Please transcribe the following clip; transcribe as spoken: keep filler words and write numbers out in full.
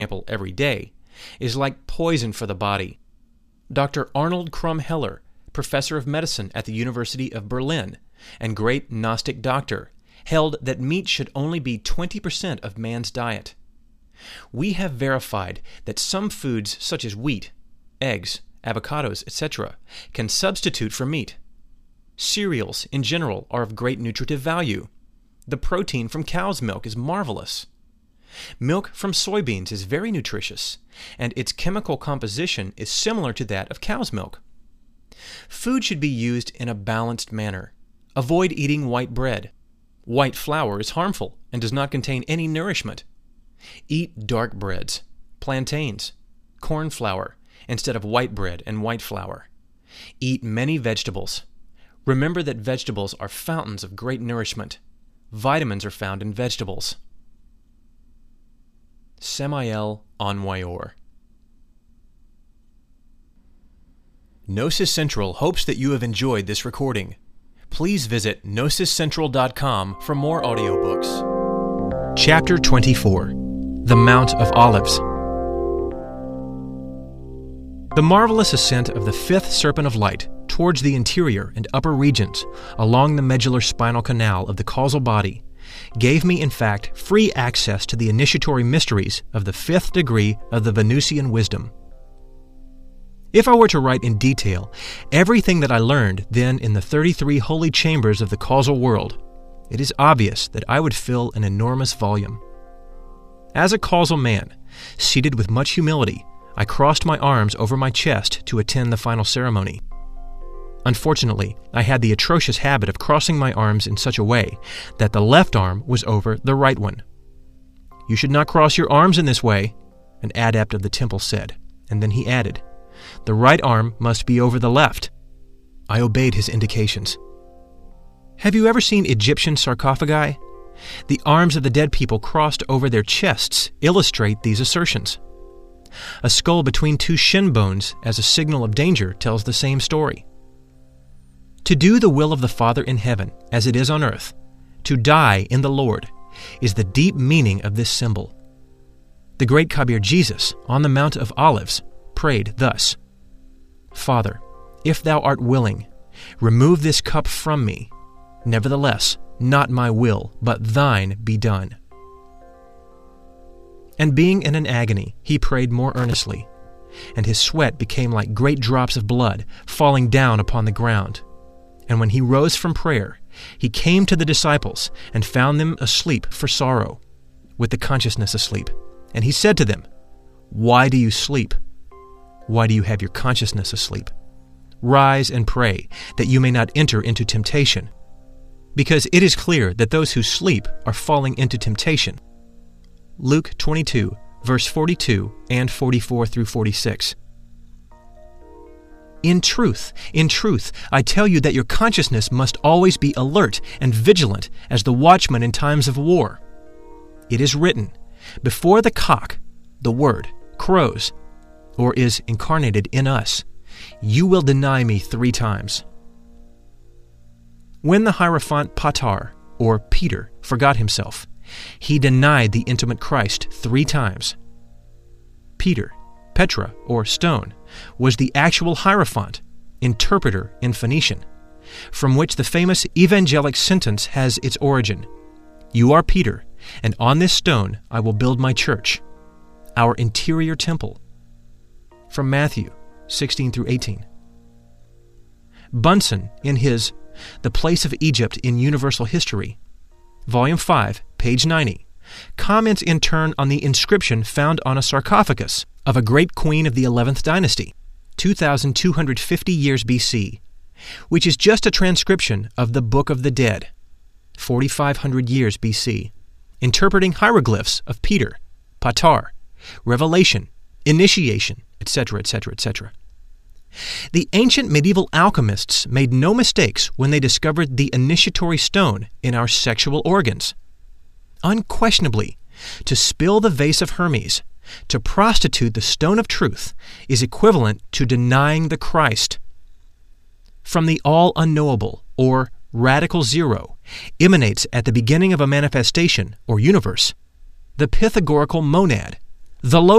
example, every day, is like poison for the body. Doctor Arnold Krumm-Heller, professor of medicine at the University of Berlin and great Gnostic doctor, held that meat should only be twenty percent of man's diet. We have verified that some foods such as wheat, eggs, avocados, et cetera can substitute for meat. Cereals in general are of great nutritive value. The protein from cow's milk is marvelous. Milk from soybeans is very nutritious, and its chemical composition is similar to that of cow's milk. Food should be used in a balanced manner. Avoid eating white bread. White flour is harmful and does not contain any nourishment. Eat dark breads, plantains, corn flour, instead of white bread and white flour. Eat many vegetables. Remember that vegetables are fountains of great nourishment. Vitamins are found in vegetables. Samael Enwoyor. Gnosis Central hopes that you have enjoyed this recording. Please visit gnosis central dot com for more audiobooks. Chapter twenty-four. The Mount of Olives. The marvelous ascent of the fifth serpent of light towards the interior and upper regions along the medullar spinal canal of the causal body gave me, in fact, free access to the initiatory mysteries of the fifth degree of the Venusian wisdom. If I were to write in detail everything that I learned then in the thirty-three holy chambers of the causal world, it is obvious that I would fill an enormous volume. As a causal man, seated with much humility, I crossed my arms over my chest to attend the final ceremony. Unfortunately, I had the atrocious habit of crossing my arms in such a way that the left arm was over the right one. "You should not cross your arms in this way," an adept of the temple said, and then he added, "The right arm must be over the left." I obeyed his indications. Have you ever seen Egyptian sarcophagi? The arms of the dead people crossed over their chests illustrate these assertions. A skull between two shin bones as a signal of danger tells the same story. To do the will of the Father in heaven, as it is on earth, to die in the Lord, is the deep meaning of this symbol. The great Kabir Jesus, on the Mount of Olives, prayed thus, "Father, if thou art willing, remove this cup from me. Nevertheless, not my will, but thine be done." And being in an agony, he prayed more earnestly, and his sweat became like great drops of blood falling down upon the ground. And when he rose from prayer, he came to the disciples and found them asleep for sorrow, with the consciousness asleep. And he said to them, "Why do you sleep? Why do you have your consciousness asleep? Rise and pray, that you may not enter into temptation. Because it is clear that those who sleep are falling into temptation." Luke twenty-two, verse forty-two and forty-four through forty-six. In truth, in truth, I tell you that your consciousness must always be alert and vigilant as the watchman in times of war. It is written, before the cock, the word, crows, or is incarnated in us, you will deny me three times. When the Hierophant Patar, or Peter, forgot himself, he denied the intimate Christ three times. Peter, Petra, or stone, was the actual Hierophant, interpreter in Phoenician, from which the famous evangelic sentence has its origin. You are Peter, and on this stone I will build my church, our interior temple. From Matthew sixteen through eighteen. Bunsen, in his The Place of Egypt in Universal History, Volume five, page ninety, comments in turn on the inscription found on a sarcophagus of a great queen of the eleventh dynasty, two thousand two hundred fifty years B C, which is just a transcription of the Book of the Dead, forty-five hundred years B C, interpreting hieroglyphs of Peter, Patar, Revelation, Initiation, et cetera, et cetera, et cetera. The ancient medieval alchemists made no mistakes when they discovered the initiatory stone in our sexual organs. Unquestionably, to spill the vase of Hermes, to prostitute the stone of truth, is equivalent to denying the Christ. From the all-unknowable, or radical zero, emanates at the beginning of a manifestation, or universe, the Pythagorical monad, The